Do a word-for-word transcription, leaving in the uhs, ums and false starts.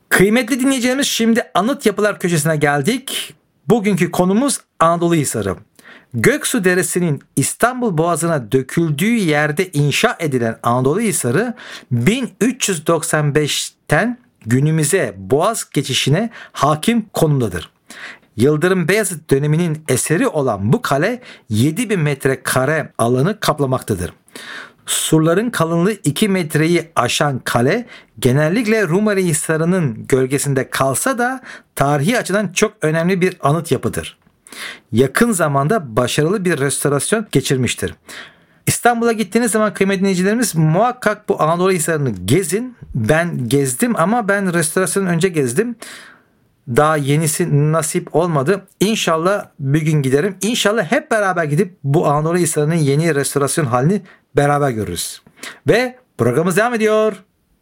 Kıymetli dinleyicilerimiz, şimdi Anıt Yapılar Köşesi'ne geldik. Bugünkü konumuz Anadolu Hisarı. Göksu Deresi'nin İstanbul Boğazı'na döküldüğü yerde inşa edilen Anadolu Hisarı bin üç yüz doksan beşten günümüze Boğaz geçişine hakim konumdadır. Yıldırım Beyazıt döneminin eseri olan bu kale yedi bin metrekare alanı kaplamaktadır. Surların kalınlığı iki metreyi aşan kale genellikle Rumeli Hisarı'nın gölgesinde kalsa da tarihi açıdan çok önemli bir anıt yapıdır. Yakın zamanda başarılı bir restorasyon geçirmiştir. İstanbul'a gittiğiniz zaman kıymetli dinleyicilerimiz muhakkak bu Anadolu Hisarı'nı gezin. Ben gezdim ama ben restorasyondan önce gezdim. Daha yenisi nasip olmadı. İnşallah bir gün giderim. İnşallah hep beraber gidip bu Anadolu Hisarı'nın yeni restorasyon halini beraber görürüz. Ve programımız devam ediyor.